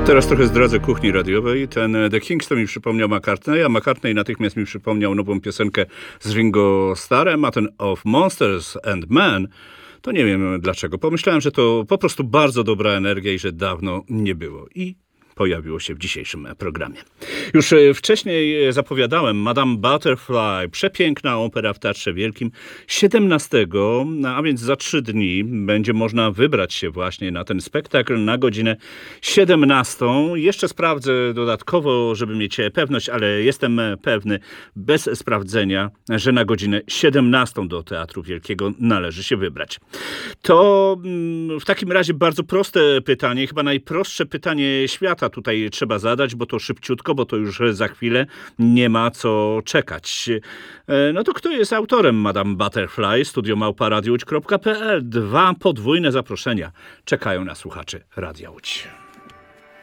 Teraz trochę zdradzę kuchni radiowej. Ten The Kings to mi przypomniał McCartneya. McCartney natychmiast mi przypomniał nową piosenkę z Ringo Starrem, a ten Of Monsters and Men to nie wiem dlaczego. Pomyślałem, że to po prostu bardzo dobra energia i że dawno nie było. I pojawiło się w dzisiejszym programie. Już wcześniej zapowiadałem Madame Butterfly, przepiękna opera w Teatrze Wielkim. 17, a więc za 3 dni będzie można wybrać się właśnie na ten spektakl na godzinę 17. Jeszcze sprawdzę dodatkowo, żeby mieć pewność, ale jestem pewny bez sprawdzenia, że na godzinę 17 do Teatru Wielkiego należy się wybrać. To w takim razie bardzo proste pytanie, chyba najprostsze pytanie świata tutaj trzeba zadać, bo to szybciutko, bo to już za chwilę nie ma co czekać. No to kto jest autorem Madame Butterfly? studio@radiołódź.pl. 2 podwójne zaproszenia czekają na słuchaczy Radia Łódź.